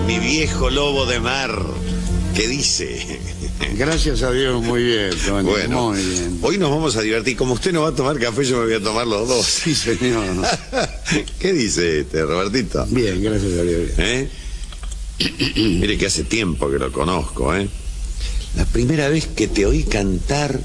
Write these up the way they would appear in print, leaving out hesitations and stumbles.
mi viejo lobo de mar. ¿Qué dice? Gracias a Dios, muy bien, Tony, Bueno, muy bien. hoy nos vamos a divertir. Como usted no va a tomar café, yo me voy a tomar los dos. Sí, señor. ¿Qué dice Robertito? Bien, gracias a Dios. ¿Eh? Mire que hace tiempo que lo conozco, ¿eh? La primera vez que te oí cantar,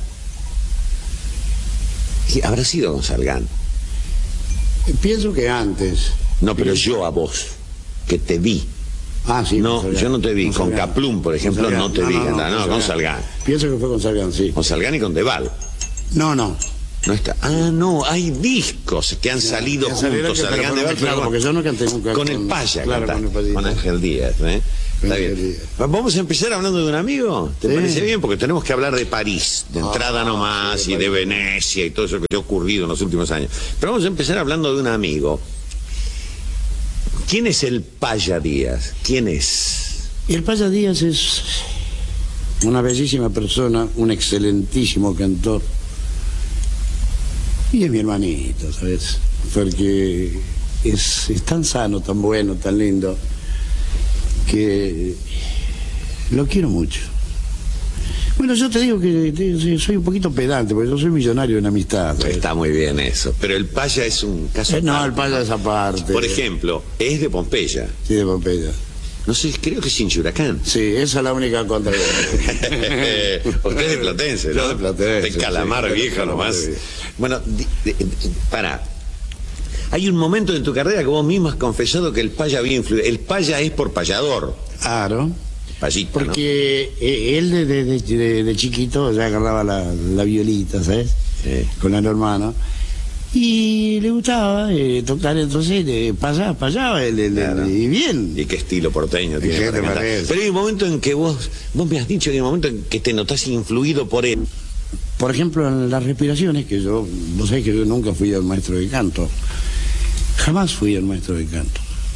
habrá sido con Salgán. Pienso que antes. No, pero yo a vos, que te vi. Ah, sí. No, yo no te vi. Con Kaplún, por ejemplo, no te vi cantar. No, con Salgán. Pienso que fue con Salgán, sí. Con Salgán y con Deval. No. No está. Ah, no, hay discos que han salido juntos, Salgán, Deval, claro, porque yo no canté nunca. Con el Paya, claro, con Ángel Díaz, ¿eh? Está bien. Vamos a empezar hablando de un amigo. ¿Te parece bien? Porque tenemos que hablar de París, de entrada nomás, y de Venecia y todo eso que te ha ocurrido en los últimos años. Pero vamos a empezar hablando de un amigo. ¿Quién es el Paya Díaz? ¿Quién es? El Paya Díaz es una bellísima persona, un excelentísimo cantor. Y es mi hermanito, ¿sabes? Porque es tan sano, tan bueno, tan lindo, que lo quiero mucho. Bueno, yo te digo que soy un poquito pedante, porque yo soy millonario en amistad, ¿sabes? Está muy bien eso, pero el Paya es un caso No, aparte. el Paya es aparte. Por ejemplo, es de Pompeya. Sí, de Pompeya. No sé, creo que es Hinchuracán. Sí, esa es la única contra. Usted es de Platense, ¿no? Yo de Platense. De Calamar, sí, viejo Calamar, nomás. sí. Bueno, pará. Hay un momento en tu carrera que vos mismo has confesado que el Paya había influido. El Paya es por payador. Claro. Payita, porque él de chiquito ya agarraba la violita, ¿sabes? Sí. Con el hermano. Y le gustaba tocar, entonces payaba él, Claro. y bien. ¿Y qué estilo porteño tiene ¿Qué para te cantar? parece? Pero hay un momento en que vos me has dicho que hay un momento en que te notás influido por él. Por ejemplo, en las respiraciones, que vos sabés que yo nunca fui al maestro de canto. Jamás fui al maestro de canto.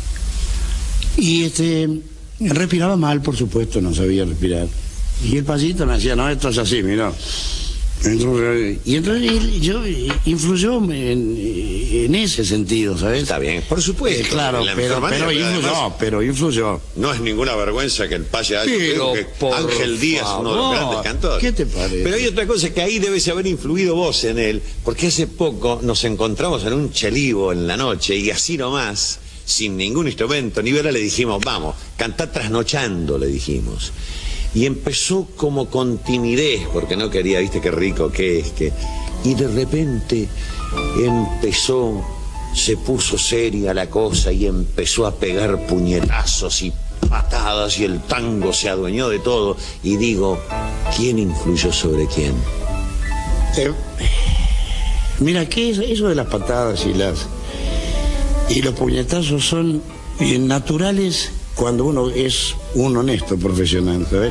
Y respiraba mal, por supuesto, no sabía respirar. Y el Payito me decía, no, esto es así, mira. Entonces yo influyó en ese sentido, ¿sabes? Está bien, por supuesto. Claro, La mejor manera, pero influyó. No es ninguna vergüenza que el Paya haya Pero, que por Ángel Díaz, uno de los favor, grandes cantores. ¿qué te parece? Pero hay otra cosa que ahí debes haber influido vos en él, porque hace poco nos encontramos en un chelivo en la noche y así nomás, sin ningún instrumento ni vela, le dijimos, vamos, cantá trasnochando, le dijimos. Y empezó como con timidez, porque no quería, viste qué rico que es, y de repente se puso seria la cosa y empezó a pegar puñetazos y patadas y el tango se adueñó de todo. Y digo, ¿quién influyó sobre quién? Mira, que eso de las patadas y los puñetazos son naturales cuando uno es un honesto profesional, ¿sabes?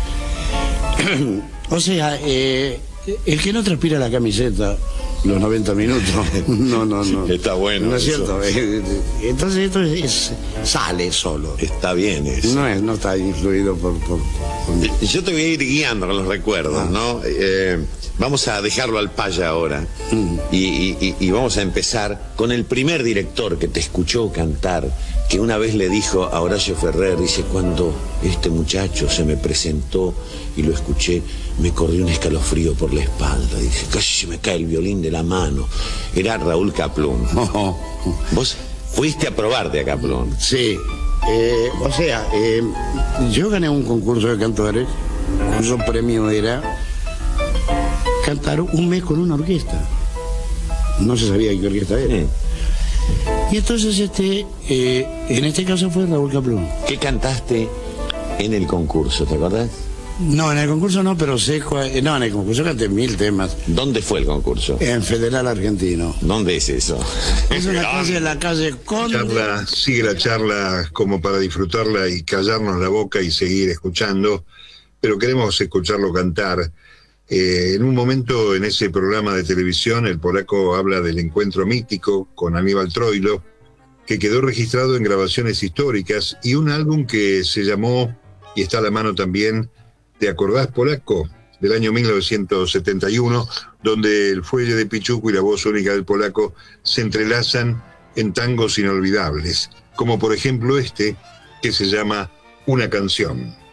O sea, el que no transpira la camiseta los 90 minutos, no. Está bueno. No es eso. cierto. Entonces esto sale solo. Está bien eso. No está influido por Yo te voy a ir guiando con los recuerdos, ¿no? Vamos a dejarlo al Paya ahora. Y vamos a empezar con el primer director que te escuchó cantar, que una vez le dijo a Horacio Ferrer, dice, cuando este muchacho se me presentó y lo escuché, me corrió un escalofrío por la espalda. Dice, casi se me cae el violín de la mano. Era Raúl Kaplún. Vos fuiste a probarte a Kaplún. Sí. O sea, yo gané un concurso de cantores cuyo premio era cantar un mes con una orquesta. No se sabía qué orquesta era. Y entonces en este caso fue Raúl Kaplún. ¿Qué cantaste en el concurso, te acordás? No, en el concurso no, pero en el concurso canté 1000 temas. ¿Dónde fue el concurso? En Federal Argentino. ¿Dónde es eso? Es una calle en la calle Conde. Sigue la charla como para disfrutarla y callarnos la boca y seguir escuchando, pero queremos escucharlo cantar. En un momento en ese programa de televisión el polaco habla del encuentro mítico con Aníbal Troilo, que quedó registrado en grabaciones históricas, y un álbum que se llamó, y está a la mano también, ¿Te acordás, polaco?, del año 1971, donde el fuelle de Pichuco y la voz única del polaco se entrelazan en tangos inolvidables, como por ejemplo que se llama una canción.